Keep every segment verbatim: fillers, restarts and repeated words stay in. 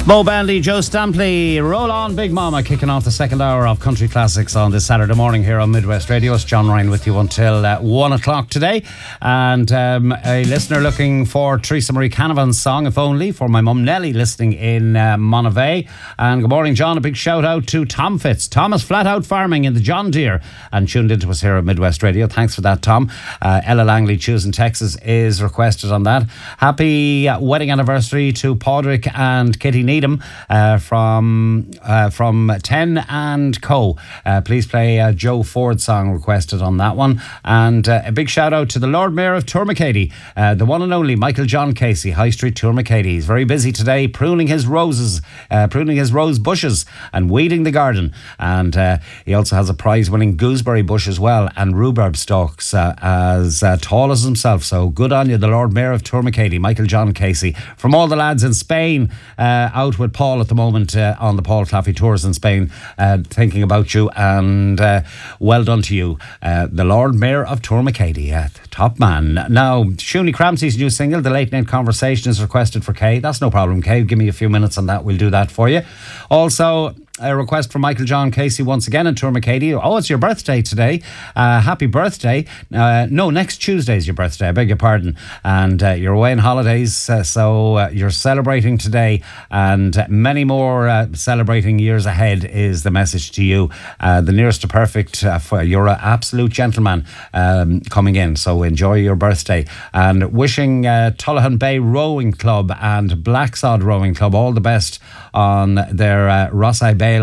Mo Bandy, Joe Stampley, Roll On Big Mama, kicking off the second hour of Country Classics on this Saturday morning here on Midwest Radio. It's John Ryan with you until uh, one o'clock today. And um, a listener looking for Teresa Marie Canavan's song, If Only, for my mum Nellie, listening in uh, Monavea. And good morning, John. A big shout out to Tom Fitz. Thomas Flat Out Farming in the John Deere and tuned into us here at Midwest Radio. Thanks for that, Tom. Uh, Ella Langley, choosing Texas, is requested on that. Happy uh, wedding anniversary to Padraig and Kitty Needham uh, from uh, from Ten and Co. Uh, please play a Joe Ford song requested on that one. And uh, a big shout out to the Lord Mayor of Tourmakeady, uh, the one and only Michael John Casey, High Street, Tourmakeady. He's very busy today pruning his roses, uh, pruning his rose bushes and weeding the garden. And uh, he also has a prize-winning gooseberry bush as well, and rhubarb stalks uh, as uh, tall as himself. So good on you, the Lord Mayor of Tourmakeady, Michael John Casey. From all the lads in Spain, uh, out with Paul at the moment uh, on the Paul Claffey Tours in Spain, uh, thinking about you, and uh, well done to you, uh, the Lord Mayor of Tourmakeady, uh, top man. Now, Shuni Cramsey's new single, The Late Night Conversation, is requested for Kay. That's no problem, Kay. Give me a few minutes on that. We'll do that for you. Also, a request from Michael John Casey once again in Tourmakeady. Oh, it's your birthday today. Uh, happy birthday. Uh, no, next Tuesday is your birthday. I beg your pardon. And uh, you're away on holidays, uh, so uh, you're celebrating today, and uh, many more uh, celebrating years ahead is the message to you. Uh, the nearest to perfect. Uh, for, you're an absolute gentleman um, coming in, so enjoy your birthday. And wishing uh, Tullahan Bay Rowing Club and Blacksod Rowing Club all the best on their uh, Rossay Bay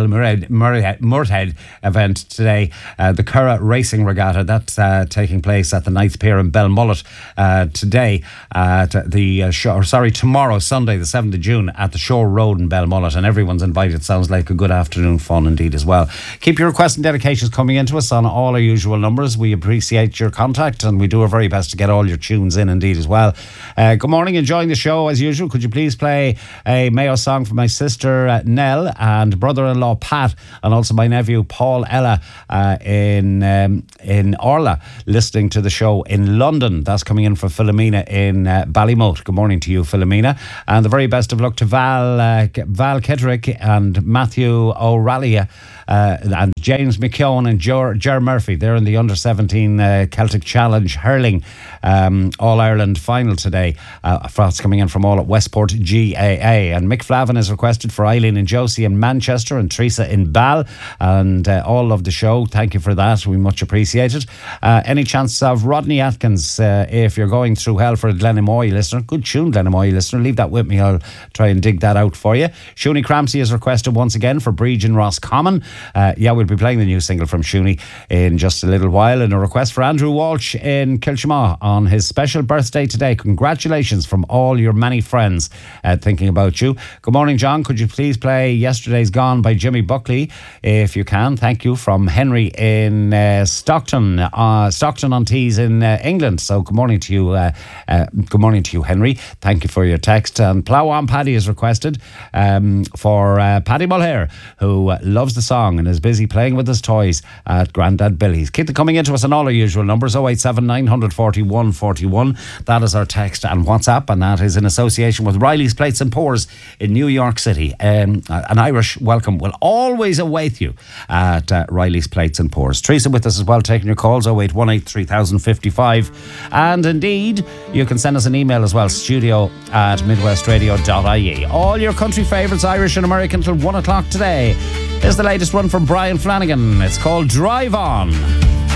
Murhead event today. Uh, the Curra Racing Regatta, that's uh, taking place at the Ninth Pier in Belmullet uh, today. Uh, the uh, shore, sorry, tomorrow, Sunday, the seventh of June, at the Shore Road in Belmullet, and everyone's invited. Sounds like a good afternoon fun indeed as well. Keep your requests and dedications coming into us on all our usual numbers. We appreciate your contact, and we do our very best to get all your tunes in indeed as well. Uh, good morning, enjoying the show as usual. Could you please play a Mayo song for my sister uh, Nell and brother law Pat, and also my nephew Paul Ella uh, in um, in Orla, listening to the show in London. That's coming in for Philomena in uh, Ballymote. Good morning to you, Philomena, and the very best of luck to Val uh, Val Ketterick and Matthew O'Reilly uh, and James McKeown and Ger, Ger Murphy. They're in the under seventeen uh, Celtic Challenge hurling um, All Ireland final today. Uh, that's coming in from all at Westport G A A. And Mick Flavin is requested for Eileen and Josie in Manchester and Teresa in Bal, and uh, all of the show. Thank you for that. We much appreciate it. Uh, any chance of Rodney Atkins, uh, if you're going through hell for a Glenamoy listener? Good tune, Glenamoy listener. Leave that with me. I'll try and dig that out for you. Shuni Cramsey is requested once again for Breach in Roscommon. Uh, yeah, we'll be playing the new single from Shuni in just a little while. And a request for Andrew Walsh in Kilchamaw on his special birthday today. Congratulations from all your many friends uh, thinking about you. Good morning, John. Could you please play Yesterday's Gone by Jimmy Buckley, if you can? Thank you, from Henry in uh, Stockton, uh, Stockton on Tees in uh, England. So good morning to you. Uh, uh, good morning to you, Henry. Thank you for your text. And Plough On Paddy is requested um, for uh, Paddy Mulhare, who uh, loves the song and is busy playing with his toys at Grandad Billy's. Keep them coming into us on all our usual numbers: oh eight seven nine forty-one forty-one. That is our text and WhatsApp, and that is in association with Riley's Plates and Pours in New York City. Um, an Irish welcome will always await you at uh, Riley's Plates and Pours. Teresa with us as well, taking your calls, oh eight one eight three thousand fifty-five. And indeed, you can send us an email as well, studio at midwestradio dot I E. All your country favourites, Irish and American, till one o'clock today. Here's the latest one from Brian Flanagan. It's called Drive On.